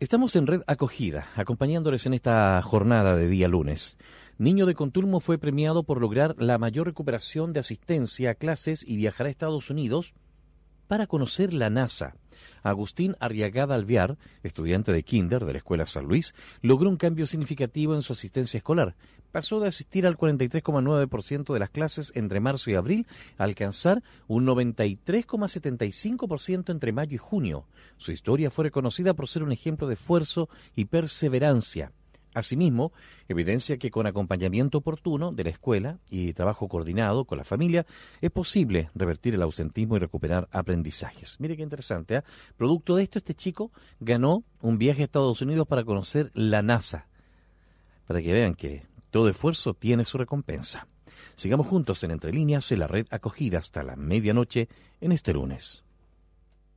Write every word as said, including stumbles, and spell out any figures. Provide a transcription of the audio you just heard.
Estamos en Red Acogida, acompañándoles en esta jornada de día lunes. Niño de Contulmo fue premiado por lograr la mayor recuperación de asistencia a clases y viajar a Estados Unidos para conocer la NASA. Agustín Arriagada Alvear, estudiante de kinder de la Escuela San Luis, logró un cambio significativo en su asistencia escolar. Pasó de asistir al cuarenta y tres coma nueve por ciento de las clases entre marzo y abril a alcanzar un noventa y tres coma setenta y cinco por ciento entre mayo y junio. Su historia fue reconocida por ser un ejemplo de esfuerzo y perseverancia. Asimismo, evidencia que con acompañamiento oportuno de la escuela y trabajo coordinado con la familia es posible revertir el ausentismo y recuperar aprendizajes. Mire qué interesante, ¿eh? Producto de esto, este chico ganó un viaje a Estados Unidos para conocer la NASA, para que vean que todo esfuerzo tiene su recompensa. Sigamos juntos en Entre Líneas, en la Red Acogida hasta la medianoche en este lunes.